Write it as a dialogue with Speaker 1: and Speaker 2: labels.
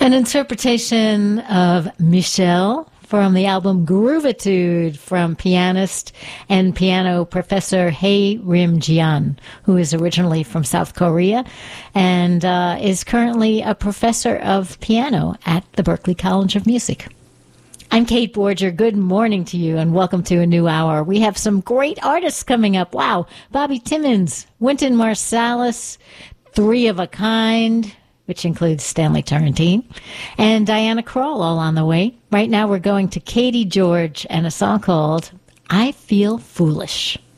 Speaker 1: An interpretation of Michelle from the album Groovitude from pianist and piano professor Hae Rim Jian, who is originally from South Korea and is currently a professor of piano at the Berklee College of Music. I'm Kate Borger. Good morning to you and welcome to a new hour. We have some great artists coming up. Wow. Bobby Timmons, Wynton Marsalis, Three of a Kind, which includes Stanley Turrentine, and Diana Krall all on the way. Right now we're going to Katie George and a song called I Feel Foolish.